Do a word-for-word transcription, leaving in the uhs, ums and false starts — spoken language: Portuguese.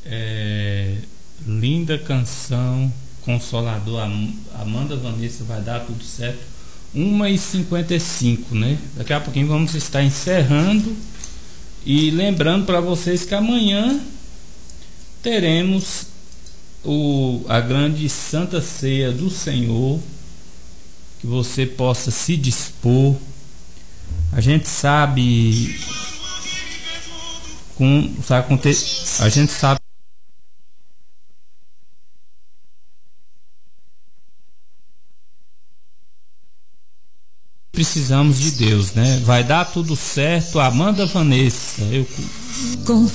É, linda canção, Consolador. Amanda Vanessa, vai dar tudo certo. uma e cinquenta e cinco, né? Daqui a pouquinho vamos estar encerrando. E lembrando para vocês que amanhã teremos o, a grande Santa Ceia do Senhor. Que você possa se dispor. A gente sabe com a gente sabe precisamos de Deus, né? Vai dar tudo certo. Amanda Vanessa, eu com